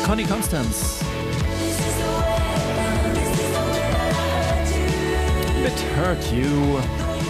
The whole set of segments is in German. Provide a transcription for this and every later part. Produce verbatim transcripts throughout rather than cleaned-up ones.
Connie Constance. It Hurt You.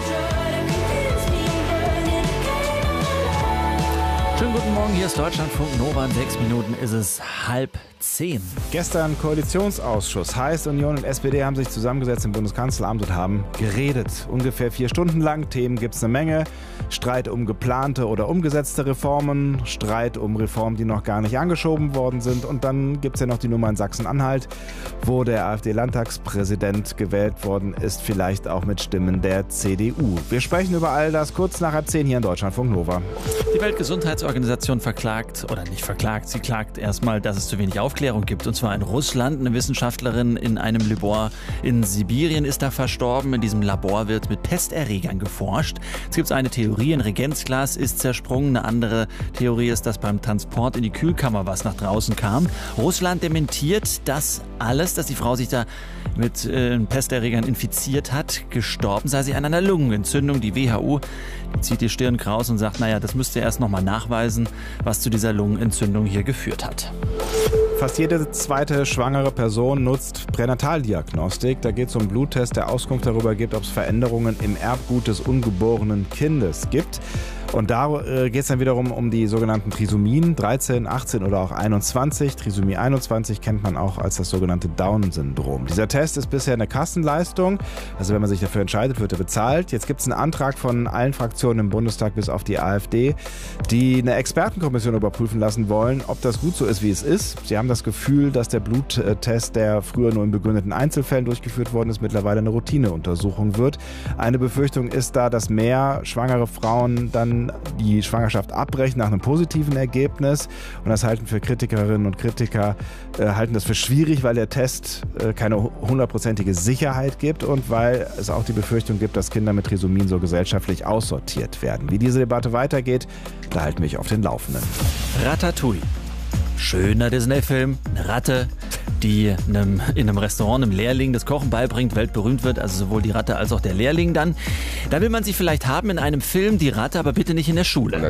Schönen guten Morgen, hier ist Deutschlandfunk Nova. In sechs Minuten ist es halb zehn. Gestern Koalitionsausschuss. Heißt, Union und S P D haben sich zusammengesetzt im Bundeskanzleramt und haben geredet. Ungefähr vier Stunden lang. Themen gibt es eine Menge. Streit um geplante oder umgesetzte Reformen. Streit um Reformen, die noch gar nicht angeschoben worden sind. Und dann gibt es ja noch die Nummer in Sachsen-Anhalt, wo der AfD-Landtagspräsident gewählt worden ist. Vielleicht auch mit Stimmen der C D U. Wir sprechen über all das kurz nach halb zehn hier in Deutschlandfunk Nova. Die Weltgesundheitsorganisation verklagt, oder nicht verklagt, sie klagt erstmal, dass es zu wenig Aufklärung gibt. Und zwar in Russland. Eine Wissenschaftlerin in einem Labor in Sibirien ist da verstorben. In diesem Labor wird mit Pesterregern geforscht. Es gibt eine Theorie, ein Reagenzglas ist zersprungen. Eine andere Theorie ist, dass beim Transport in die Kühlkammer was nach draußen kam. Russland dementiert das alles, dass die Frau sich da mit äh, Pesterregern infiziert hat. Gestorben sei sie an einer Lungenentzündung. Die W H O zieht die Stirn kraus und sagt, naja, das müsste erst noch mal nachweisen, was zu dieser Lungenentzündung hier geführt hat. Fast jede zweite schwangere Person nutzt Pränataldiagnostik. Da geht es um einen Bluttest, der Auskunft darüber gibt, ob es Veränderungen im Erbgut des ungeborenen Kindes gibt. Und da äh, geht es dann wiederum um die sogenannten Trisomien, dreizehn, achtzehn oder auch einundzwanzig. Trisomie einundzwanzig kennt man auch als das sogenannte Down-Syndrom. Dieser Test ist bisher eine Kassenleistung. Also wenn man sich dafür entscheidet, wird er bezahlt. Jetzt gibt es einen Antrag von allen Fraktionen im Bundestag bis auf die AfD, die eine Expertenkommission überprüfen lassen wollen, ob das gut so ist, wie es ist. Sie haben das Gefühl, dass der Bluttest, der früher nur in begründeten Einzelfällen durchgeführt worden ist, mittlerweile eine Routineuntersuchung wird. Eine Befürchtung ist da, dass mehr schwangere Frauen dann die Schwangerschaft abbrechen nach einem positiven Ergebnis. Und das halten für Kritikerinnen und Kritiker, äh, halten das für schwierig, weil der Test äh, keine hundertprozentige Sicherheit gibt und weil es auch die Befürchtung gibt, dass Kinder mit Trisomien so gesellschaftlich aussortiert werden. Wie diese Debatte weitergeht, da halten wir euch auf den Laufenden. Ratatouille. Schöner Disney-Film, eine Ratte, die einem, in einem Restaurant einem Lehrling das Kochen beibringt, weltberühmt wird, also sowohl die Ratte als auch der Lehrling dann. Da will man sie vielleicht haben in einem Film, die Ratte, aber bitte nicht in der Schule.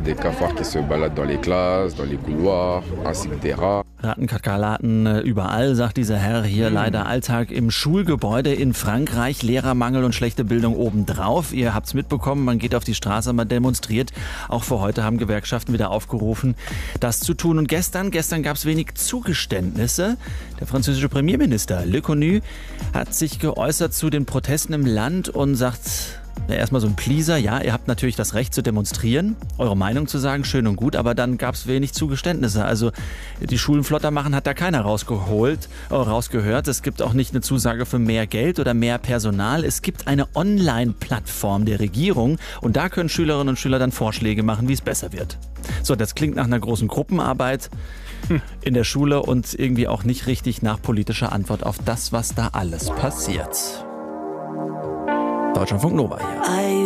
Rattenkakerlaken überall, sagt dieser Herr hier. Mhm. Leider Alltag im Schulgebäude in Frankreich, Lehrermangel und schlechte Bildung obendrauf. Ihr habt's mitbekommen, man geht auf die Straße, man demonstriert. Auch für heute haben Gewerkschaften wieder aufgerufen, das zu tun. Und gestern, gestern gab es wenig Zugeständnisse. Der französische Premierminister Le Connu hat sich geäußert zu den Protesten im Land und sagt, ja, erstmal so ein Pleaser, ja, ihr habt natürlich das Recht zu demonstrieren, eure Meinung zu sagen, schön und gut, aber dann gab es wenig Zugeständnisse. Also die Schulen flotter machen hat da keiner rausgeholt, äh, rausgehört. Es gibt auch nicht eine Zusage für mehr Geld oder mehr Personal. Es gibt eine Online-Plattform der Regierung und da können Schülerinnen und Schüler dann Vorschläge machen, wie es besser wird. So, das klingt nach einer großen Gruppenarbeit hm. in der Schule und irgendwie auch nicht richtig nach politischer Antwort auf das, was da alles passiert. Deutschlandfunk Nova hier.